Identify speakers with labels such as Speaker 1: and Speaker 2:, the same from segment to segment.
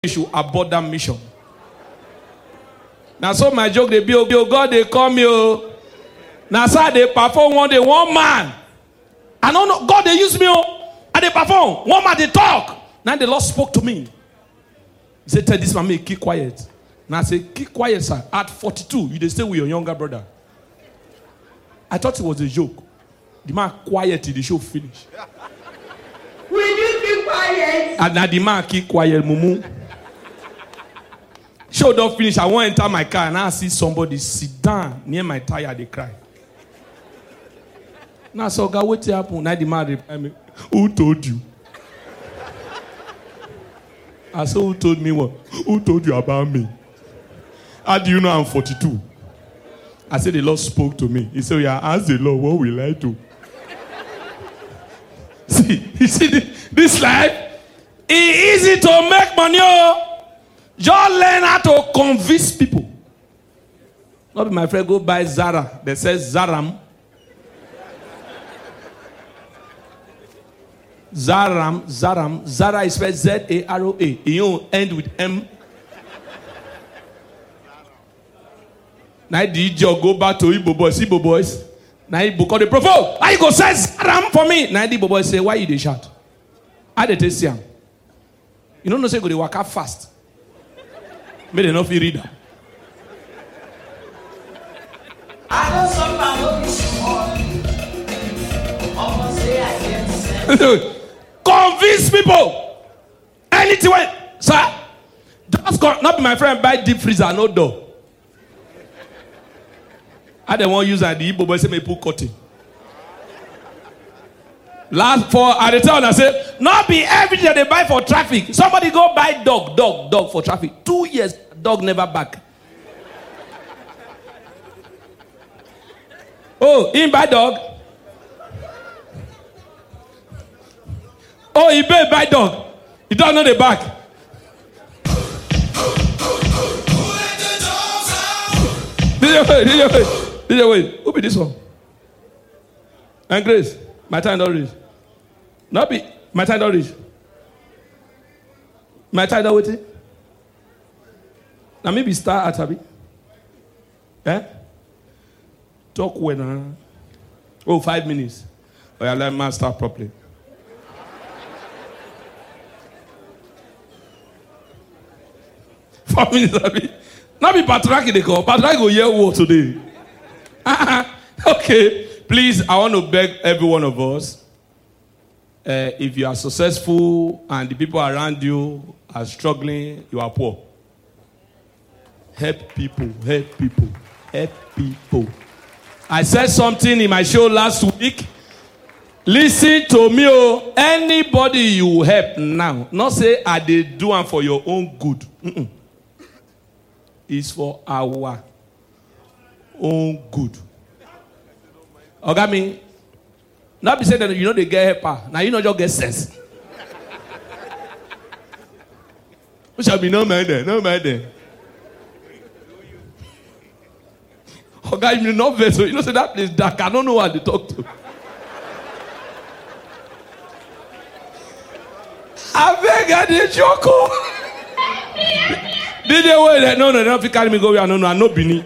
Speaker 1: should abort that mission. Now, so my joke, they be, oh God, they call me, oh. Now, so they perform one day, one man. I don't know, God, they use me, oh. And they perform. One man, they talk. Now, the Lord spoke to me. He said, tell this man, keep quiet. Now, I said, keep quiet, sir. At 42, you they stay with your younger brother. I thought it was a joke. The man quiet till the show finish.
Speaker 2: Will you keep quiet?
Speaker 1: And now the man keep quiet, mumu. Show don't finish. I want to enter my car and I see somebody sit down near my tire. They cry. Now, so God, what happened? Now the man reply me, who told you? I said, who told me what? Who told you about me? How do you know I'm 42? I said, the Lord spoke to me. He said, yeah, ask the Lord, what will I do? You see this life? It's easy to make money. Just learn how to convince people. Not be my friend go buy Zara. They say Zaram. Zaram. Zara is spelled Z-A-R-O-A. You end with M. Now the idiot go back to Igbo boys. Igbo boys. Now Igbo call the provoke. Why you go say Zaram for me? Now the Igbo boys say, why you dey shout? How they taste him? You don't know say go dey waka fast. May they not feel reader.
Speaker 2: I know sometimes will be small. Almost say I can't.
Speaker 1: Convince people. Anything, sir. Just not be my friend. Buy deep freezer, no door. I don't want to use the Igbo boy say me put cutting. Last for at the time I say, not be everything they buy for traffic. Somebody go buy dog for traffic. 2 years, dog never back. Oh, he buy dog. Oh, he buy dog. He don't know the back. DJ wait. Who be this one? And Grace, my time don't reach. Not be my time don't reach. My time don't wait. Now maybe start at Abi. Eh? Talk when 5 minutes. Oh, yeah, let me start properly. Four minutes, Abi. Not be Patraki they call. Patraki go hear what today. Okay. Please, I want to beg every one of us. If you are successful and the people around you are struggling, you are poor. Help people. I said something in my show last week. Listen to me, oh. Anybody you help now, not say I did do one for your own good. It's for our own good. Okay, not be saying that you know they get helper. Now you know just get sense. We shall be no man there. Okay, you know vessel. You know say that place dark. I don't know what they talk to. I beg I did joke. Did they wait? No, if you carry me go, I no Bini.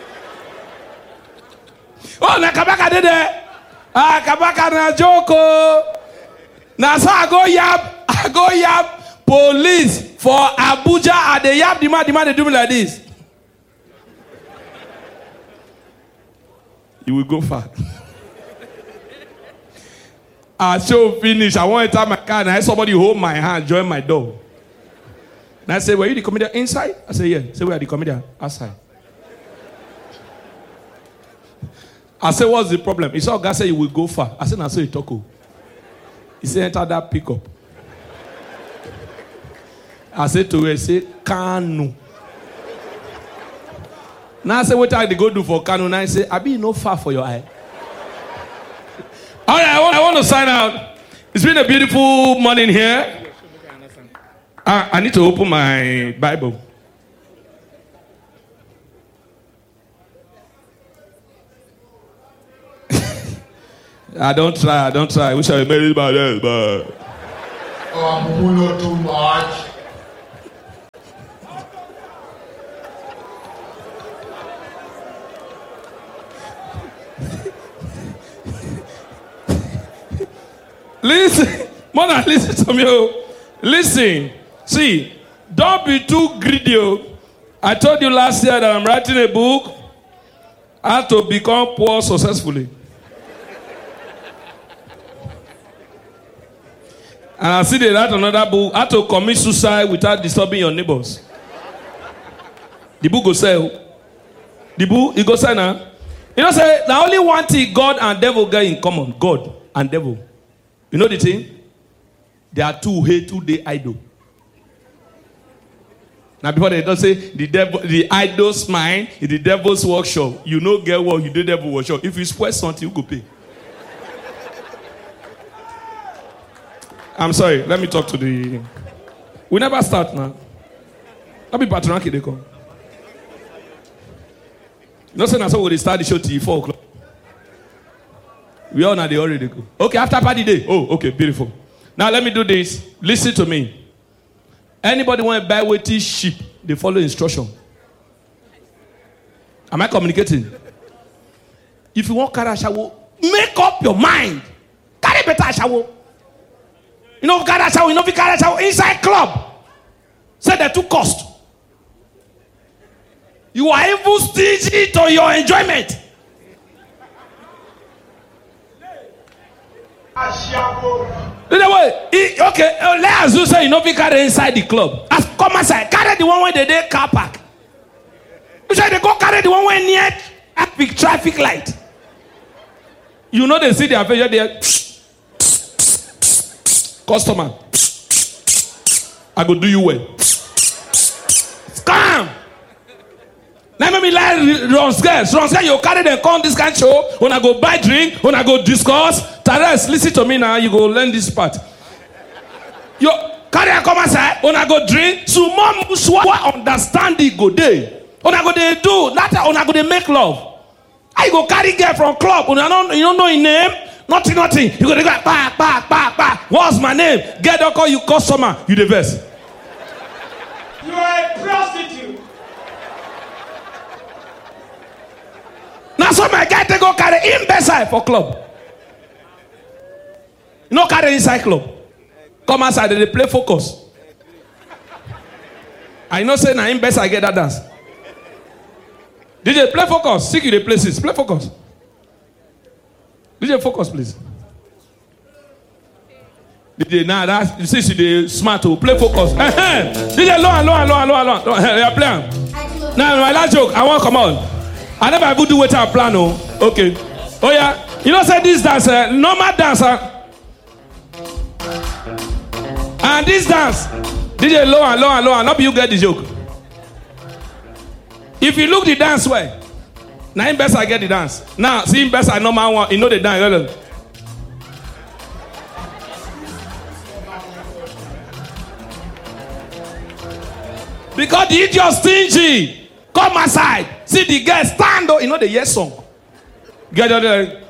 Speaker 1: Oh, na Kabaka did it. Kabaka na joko. Na so I go yap police for Abuja and they yap the man they do me like this. You will go far. I show finish. I want to enter my car and I somebody hold my hand, join my door. And I say, were you the comedian inside? I say, yeah. Say, where are the comedian? Outside. I said, what's the problem? He saw God say you will go far. I said, I saw you talk. He said, enter that pickup. I said to her, say, Kanu. Now I said, what I go do for Kanu? Now I say, I be no far for your eye. All right, I want to sign out. It's been a beautiful morning here. I need to open my Bible. I don't try. We shall be married by this, but
Speaker 3: I'm too much.
Speaker 1: Listen. Mother, listen to me. Oh. Listen. See, don't be too greedy. Oh. I told you last year that I'm writing a book, How to Become Poor Successfully. And I see they write another book, How to Commit Suicide Without Disturbing Your Neighbors. The book go sell. The book, it go sell now. You know, say, the only one thing God and devil get in common. God and devil. You know the thing? They are two hate, two day idol. Now before they don't say, the idol's mind is the devil's workshop. You know get what you do devil workshop. If you spoil something, you go pay. I'm sorry, let me talk to the... We never start now. Let me patronaki they come. No saying that's how we start the show till 4 o'clock. We all know they already go. Okay, after party day. Oh, okay, beautiful. Now let me do this. Listen to me. Anybody want to buy weighty sheep, they follow instruction. Am I communicating? If you want carry a shower, make up your mind. Carry better shower. You know, carry a shower, you know, if you carry a shower inside club. Say they too cost. You are even stingy to your enjoyment. Okay, let us say you know if you carry inside the club. As come outside, carry the one where they dey car park. You say they go carry the one where near traffic light. You know they see their face there. Customer, I go do you well. Scam. Let me like run scares. You carry them come this kind of show. When I go buy drink, when I go discuss. Teres, listen to me now. You go learn this part. You carry a come outside. When I go drink, so mom muswa understand the go day. When I go they do that, when I go they make love. I go carry girl from club. When you don't know his name. Nothing. You go to go back. What's my name? Get don't call you customer. You the best.
Speaker 2: You are a prostitute.
Speaker 1: Now so my guy they go carry him beside for club. You know carry inside club. Come outside they play focus. I know say now him best I get that dance. DJ play focus. Seek you the places. Play focus. DJ focus please. DJ now that you see the smart to play focus. DJ low. You play. Now my last joke. I want come on. I never even do what I plan. Oh, okay. Oh yeah. You know say this dance, normal dancer. And this dance, DJ low and not you get the joke. If you look the dance way, now him best I get the dance. Now see him best I normal one. You know the dance. Because the idiot stingy. Come aside. See the girl stand up. You know the yes song. Get out there.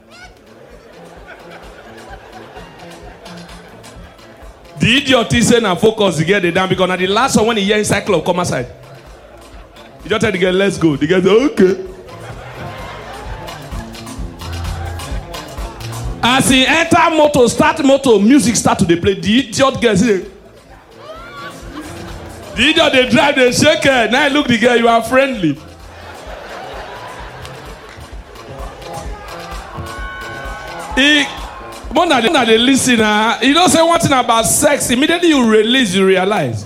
Speaker 1: The idiot is saying and focus to get the down because now the last one when he hear inside club come aside. You just tell the girl let's go. The girl say okay. As he enter motor, start motor, music start to play. The idiot girl say. The idiot they drive, they shake her. Now look the girl, you are friendly. More than they listen, you don't say one thing about sex, immediately you release, you realize.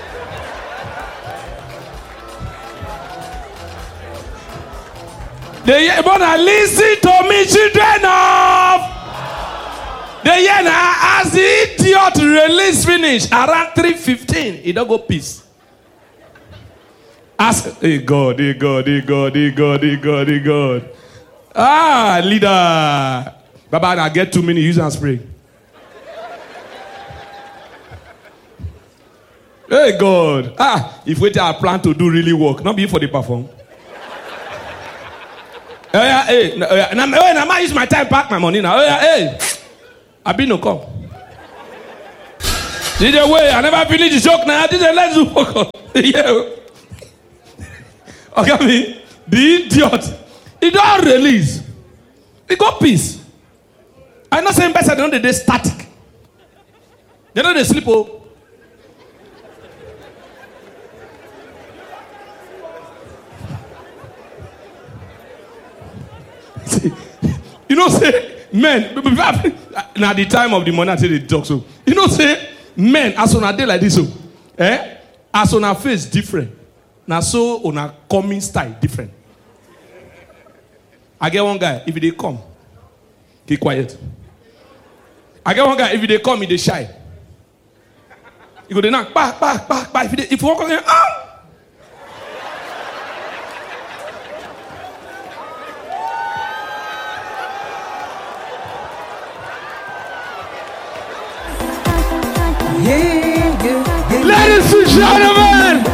Speaker 1: They wanna listen to me, children of. They hear now as the idiot release finish around 3:15, he don't go peace. Ask, hey God. Ah, leader. Baba, I get 2 minutes, use and spray. Hey God. Ah, if we I plan to do really work, not be for the perform. Hey, now I use my time, pack my money now. Hey. I be no come. DJ way, I never finish the joke now. DJ let's do focus. Yeah. Okay, me, the idiot. He don't release. He got peace. I'm not saying better than they static. They know they sleep. Oh. See, you know, say men. Now the time of the money, I tell the talk. So you know, say men as on a day like this, so as on a face different. Now so on a coming style different. I get one guy, if they come, keep quiet. I get one guy, if they come, they shy. You go, they knock, back. If you walk on there,
Speaker 3: Ladies and gentlemen.